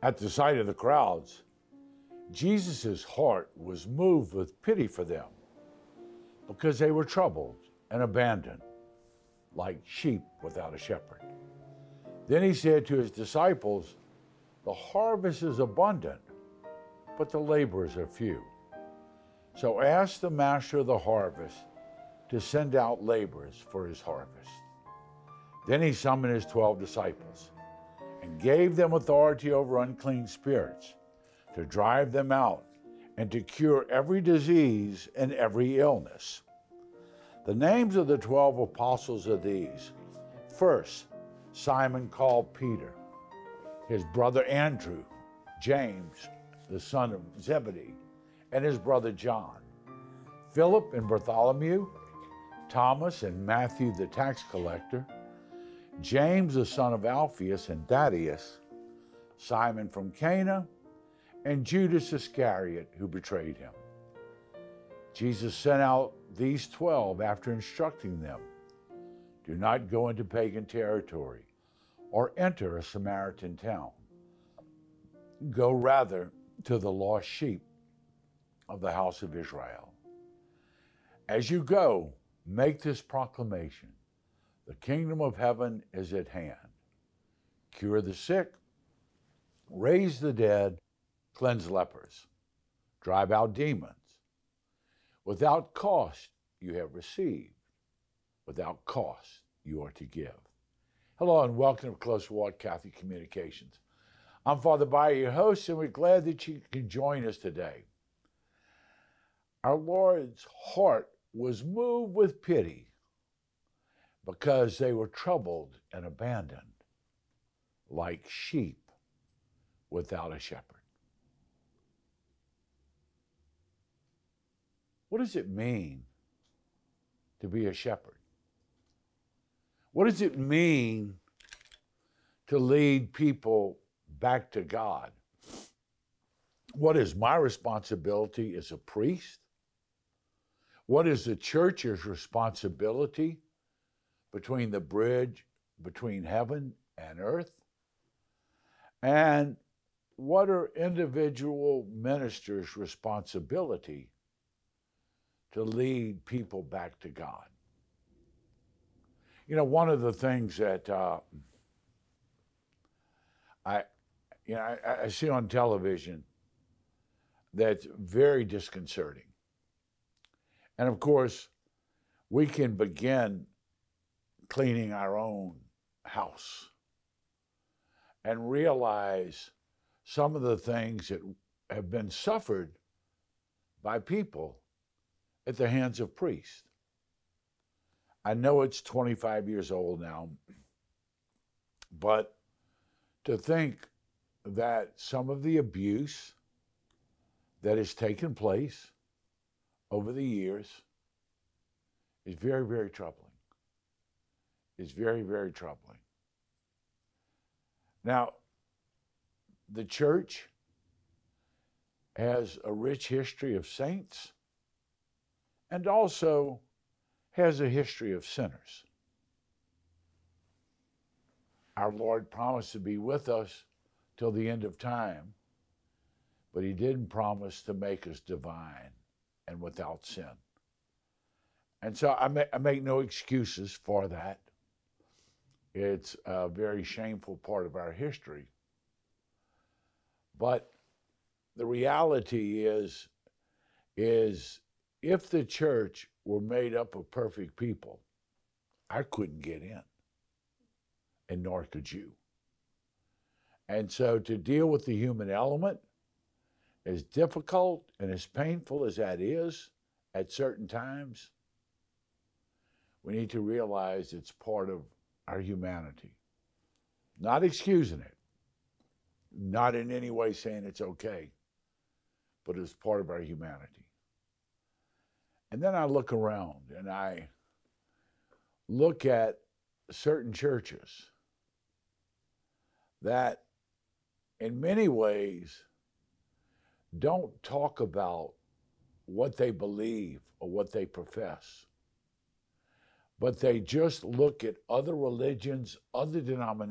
At the sight of the crowds, Jesus' heart was moved with pity for them because they were troubled and abandoned, like sheep without a shepherd. Then he said to his disciples, "The harvest is abundant, but the laborers are few. So ask the master of the harvest to send out laborers for his harvest." Then he summoned his 12 disciples and gave them authority over unclean spirits to drive them out and to cure every disease and every illness. The names of the 12 apostles are these. First, Simon called Peter, his brother Andrew, James, the son of Zebedee, and his brother John, Philip and Bartholomew, Thomas and Matthew the tax collector, James the son of Alphaeus and Thaddeus, Simon from Cana, and Judas Iscariot who betrayed him. Jesus sent out these 12 after instructing them, "Do not go into pagan territory or enter a Samaritan town. Go rather to the lost sheep of the house of Israel. As you go, make this proclamation: the kingdom of heaven is at hand. Cure the sick, raise the dead, cleanse lepers, drive out demons. Without cost you have received, without cost you are to give." Hello and welcome to Close Walk Catholic Communications. I'm Father Bayer, your host, and we're glad that you can join us today. Our Lord's heart was moved with pity because they were troubled and abandoned, like sheep without a shepherd. What does it mean to be a shepherd? What does it mean to lead people back to God? What is my responsibility as a priest? What is the church's responsibility between the bridge between heaven and earth? And what are individual ministers' responsibility to lead people back to God? You know, one of the things that I see on television that's very disconcerting. And of course, we can begin cleaning our own house and realize some of the things that have been suffered by people at the hands of priests. I know it's 25 years old now, but to think that some of the abuse that has taken place over the years is very, very troubling. It's very, very troubling. Now, the church has a rich history of saints and also has a history of sinners. Our Lord promised to be with us till the end of time, but he didn't promise to make us divine and without sin. And so I make no excuses for that. It's a very shameful part of our history. But the reality is if the church were made up of perfect people, I couldn't get in, and nor could you. And so to deal with the human element, as difficult and as painful as that is at certain times, we need to realize it's part of our humanity. Not excusing it, not in any way saying it's okay, but it's part of our humanity. And then I look around and I look at certain churches that in many ways don't talk about what they believe or what they profess, but they just look at other religions, other denominations,